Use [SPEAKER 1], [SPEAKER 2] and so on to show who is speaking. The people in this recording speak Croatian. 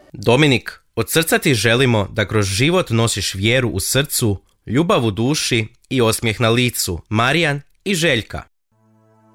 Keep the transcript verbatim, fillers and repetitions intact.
[SPEAKER 1] Dominik, od srca ti želimo da kroz život nosiš vjeru u srcu, ljubav u duši i osmijeh na licu. Marijan i Željka.